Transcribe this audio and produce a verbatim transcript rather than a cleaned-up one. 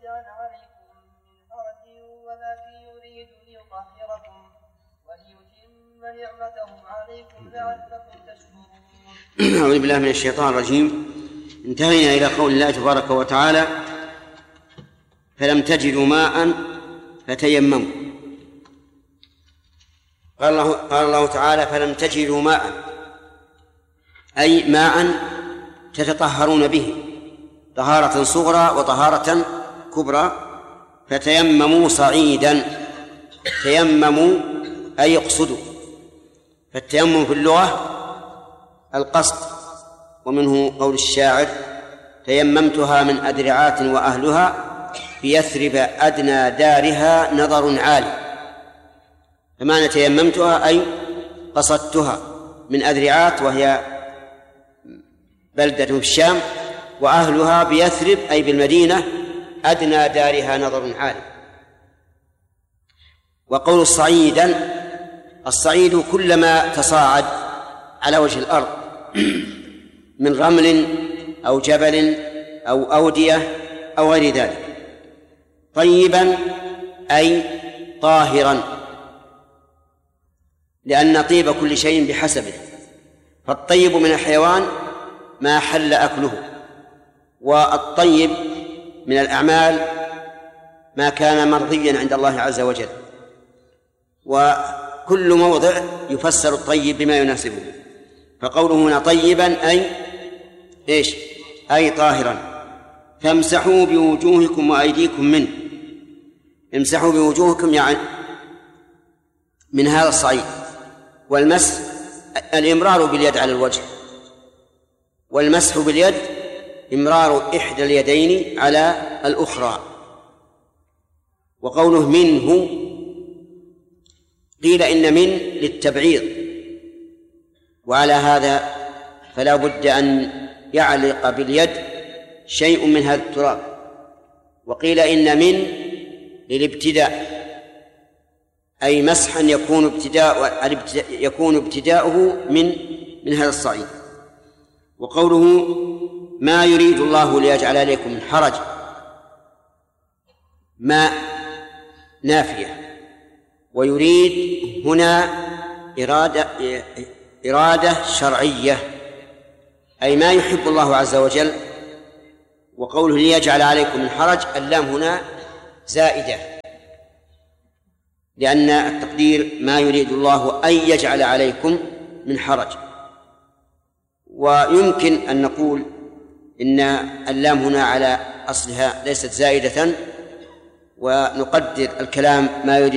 يجعل عليكم من حرج ولكن يريد ليطهركم وليتم نعمته عليكم لعلكم تشكرون. أعوذ بالله من الشيطان الرجيم. انتهينا إلى قول الله تبارك وتعالى: فلم تجدوا ماء فتيمموا. قال الله, قال الله تعالى: فلم تجدوا ماء، أي ماء تتطهرون به طهارة صغرى وطهارة كبرى، فتيمموا صعيدا. تيمموا أي يقصدوا. فالتيمم في اللغة القصد، ومنه قول الشاعر: تيممتها من أدرعات وأهلها بيثرب أدنى دارها نظر عالي. فمعنى تيممتها أي قصدتها من أدرعات، وهي بلدة في الشام، وأهلها بيثرب أي بالمدينة أدنى دارها نظر عالي. وقول صعيدا: الصعيد كلما تصاعد على وجه الأرض من رمل أو جبل أو أودية أو غير ذلك. طيبا أي طاهرا، لأن طيب كل شيء بحسبه. فالطيب من الحيوان ما حل أكله، والطيب من الأعمال ما كان مرضيا عند الله عز وجل. وكل موضع يفسر الطيب بما يناسبه. فقوله هنا طيبا أي إيش؟ أي طاهرا. فامسحوا بوجوهكم وأيديكم منه. امسحوا بوجوهكم يعني من هذا الصعيد. والمسح الإمرار باليد على الوجه، والمسح باليد إمرار إحدى اليدين على الأخرى. وقوله منه قيل إن من للتبعيض، وعلى هذا فلا بد أن يعلق باليد شيء من هذا التراب. وقيل إن من للابتداء، أي مسحا يكون ابتداء يكون ابتداؤه من من هذا الصعيد. وقوله ما يريد الله ليجعل عليكم من حرج، ما نافية، ويريد هنا إرادة إرادة شرعية، أي ما يحب الله عز وجل. وقوله ليجعل عليكم من حرج، اللام هنا زائدة، لأن التقدير ما يريد الله أن يجعل عليكم من حرج. ويمكن أن نقول إن اللام هنا على أصلها ليست زائدة، ونقدر الكلام ما يريد